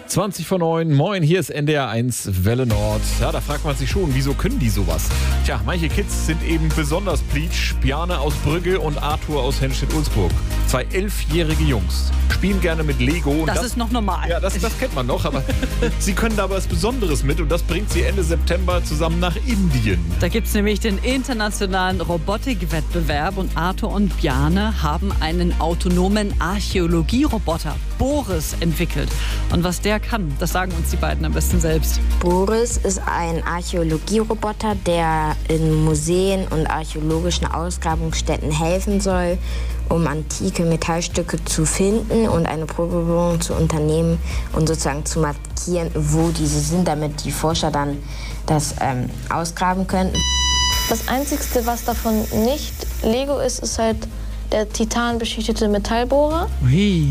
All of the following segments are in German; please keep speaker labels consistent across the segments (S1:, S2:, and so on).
S1: 20:09, moin, hier ist NDR 1 Welle Nord. Ja, da fragt man sich schon, wieso können die sowas? Tja, manche Kids sind eben besonders pleatsch. Bjarne aus Brügge und Arthur aus Henstedt-Ulzburg. 2 11-jährige Jungs. Spielen gerne mit Lego. Und
S2: das ist noch normal.
S1: Ja, das kennt man noch, aber sie können da was Besonderes mit und das bringt sie Ende September zusammen nach Indien.
S2: Da gibt es nämlich den internationalen Robotikwettbewerb und Arthur und Bjarne haben einen autonomen Archäologieroboter, Boris, entwickelt. Und was der kann, das sagen uns die beiden am besten selbst.
S3: Boris ist ein Archäologieroboter, der in Museen und archäologischen Ausgrabungsstätten helfen soll, um antike Metallstücke zu finden und eine Probebohrung zu unternehmen und sozusagen zu markieren, wo diese sind, damit die Forscher dann das ausgraben können.
S4: Das Einzige, was davon nicht Lego ist, ist halt der titanbeschichtete Metallbohrer.
S2: Ui.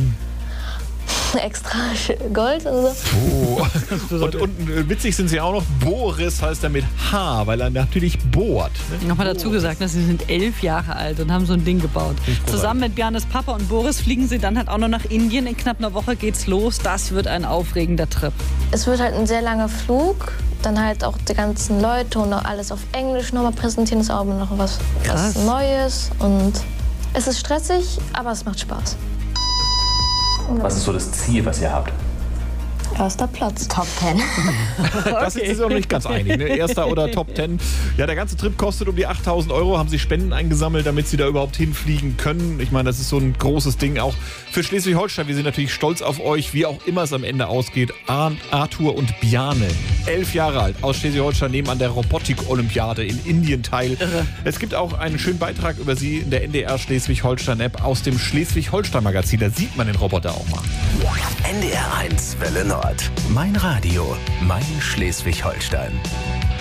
S4: Extra Gold und so.
S1: Oh. Und witzig sind sie auch noch, Boris heißt er mit H, weil er natürlich bohrt. Ne?
S2: Nochmal dazu gesagt, sie sind 11 Jahre alt und haben so ein Ding gebaut. Zusammen mit Bjarnes Papa und Boris fliegen sie dann halt auch noch nach Indien. In knapp einer Woche geht's los. Das wird ein aufregender Trip.
S4: Es wird halt ein sehr langer Flug. Dann halt auch die ganzen Leute und auch alles auf Englisch nochmal präsentieren. Das ist auch noch was Neues. Und es ist stressig, aber es macht Spaß.
S5: Was ist so das Ziel, was ihr habt?
S4: Erster Platz.
S3: Top 10.
S1: Das ist sich auch noch nicht ganz einig, ne? Erster oder Top 10. Ja, der ganze Trip kostet um die 8.000 €. Haben sie Spenden eingesammelt, damit sie da überhaupt hinfliegen können. Ich meine, das ist so ein großes Ding auch für Schleswig-Holstein. Wir sind natürlich stolz auf euch, wie auch immer es am Ende ausgeht. Arthur und Bjarne, 11 Jahre alt, aus Schleswig-Holstein, nehmen an der Robotik-Olympiade in Indien teil.
S2: Irre.
S1: Es gibt auch einen schönen Beitrag über sie in der NDR Schleswig-Holstein-App aus dem Schleswig-Holstein-Magazin. Da sieht man den Roboter auch mal.
S6: NDR 1 Welle Nord. Mein Radio, mein Schleswig-Holstein.